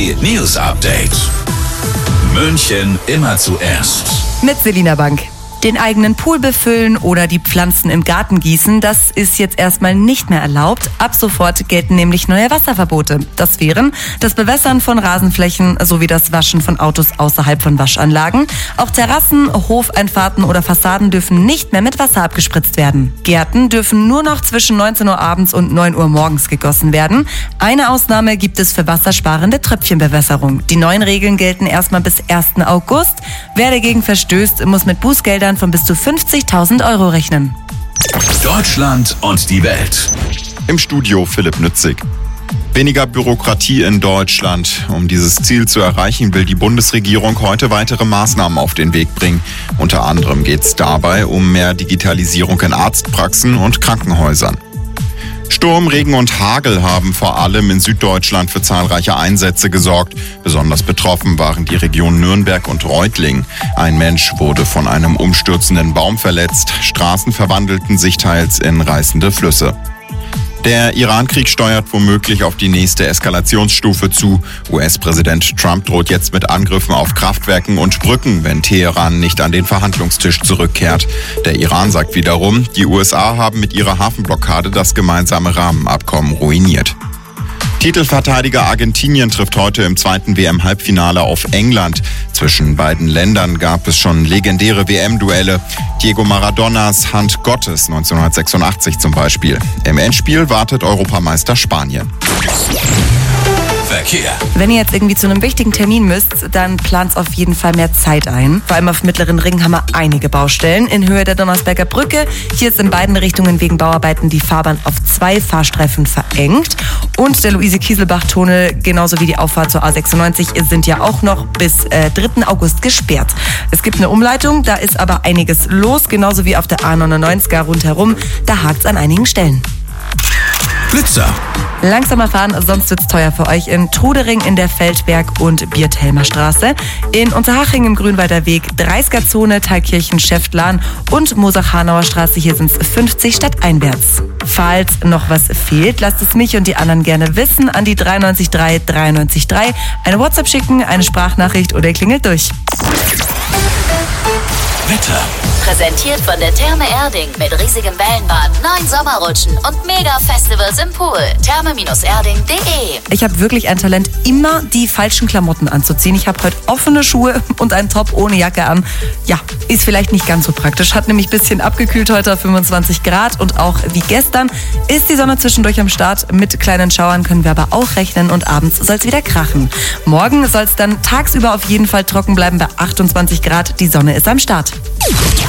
ARD News Update. München immer zuerst. Mit Selina Bank. Den eigenen Pool befüllen oder die Pflanzen im Garten gießen, das ist jetzt erstmal nicht mehr erlaubt. Ab sofort gelten nämlich neue Wasserverbote. Das wären das Bewässern von Rasenflächen sowie das Waschen von Autos außerhalb von Waschanlagen. Auch Terrassen, Hofeinfahrten oder Fassaden dürfen nicht mehr mit Wasser abgespritzt werden. Gärten dürfen nur noch zwischen 19 Uhr abends und 9 Uhr morgens gegossen werden. Eine Ausnahme gibt es für wassersparende Tröpfchenbewässerung. Die neuen Regeln gelten erstmal bis 1. August. Wer dagegen verstößt, muss mit Bußgeldern von bis zu 50.000 Euro rechnen. Deutschland und die Welt. Im Studio Philipp Nützig. Weniger Bürokratie in Deutschland. Um dieses Ziel zu erreichen, will die Bundesregierung heute weitere Maßnahmen auf den Weg bringen. Unter anderem geht es dabei um mehr Digitalisierung in Arztpraxen und Krankenhäusern. Sturm, Regen und Hagel haben vor allem in Süddeutschland für zahlreiche Einsätze gesorgt. Besonders betroffen waren die Regionen Nürnberg und Reutlingen. Ein Mensch wurde von einem umstürzenden Baum verletzt. Straßen verwandelten sich teils in reißende Flüsse. Der Iran-Krieg steuert womöglich auf die nächste Eskalationsstufe zu. US-Präsident Trump droht jetzt mit Angriffen auf Kraftwerken und Brücken, wenn Teheran nicht an den Verhandlungstisch zurückkehrt. Der Iran sagt wiederum, die USA haben mit ihrer Hafenblockade das gemeinsame Rahmenabkommen ruiniert. Titelverteidiger Argentinien trifft heute im zweiten WM-Halbfinale auf England. Zwischen beiden Ländern gab es schon legendäre WM-Duelle. Diego Maradonas Hand Gottes 1986 zum Beispiel. Im Endspiel wartet Europameister Spanien. Verkehr. Wenn ihr jetzt irgendwie zu einem wichtigen Termin müsst, dann plant auf jeden Fall mehr Zeit ein. Vor allem auf Mittleren Ring haben wir einige Baustellen. In Höhe der Donnersberger Brücke. Hier ist in beiden Richtungen wegen Bauarbeiten die Fahrbahn auf 2 Fahrstreifen verengt. Und der Luise-Kieselbach-Tunnel, genauso wie die Auffahrt zur A96, sind ja auch noch bis 3. August gesperrt. Es gibt eine Umleitung, da ist aber einiges los. Genauso wie auf der A99er rundherum. Da hakt's an einigen Stellen. Blitzer. Langsamer fahren, sonst wird's teuer für euch in Trudering in der Feldberg- und Biertelmer Straße. In Unterhaching im Grünwalder Weg, 30er-Zone, Thalkirchen, Schäftlarn und Mosach-Hanauer Straße. Hier sind's 50 stadteinwärts. Falls noch was fehlt, lasst es mich und die anderen gerne wissen an die 93 93 3. Eine WhatsApp schicken, eine Sprachnachricht oder ihr klingelt durch. Wetter. Präsentiert von der Therme Erding mit riesigem Wellenbad, 9 Sommerrutschen und Mega-Festivals im Pool. Therme-Erding.de. Ich habe wirklich ein Talent, immer die falschen Klamotten anzuziehen. Ich habe heute offene Schuhe und einen Top ohne Jacke an. Ja, ist vielleicht nicht ganz so praktisch. Hat nämlich ein bisschen abgekühlt heute auf 25 Grad. Und auch wie gestern ist die Sonne zwischendurch am Start. Mit kleinen Schauern können wir aber auch rechnen und abends soll es wieder krachen. Morgen soll es dann tagsüber auf jeden Fall trocken bleiben bei 28 Grad. Die Sonne ist am Start.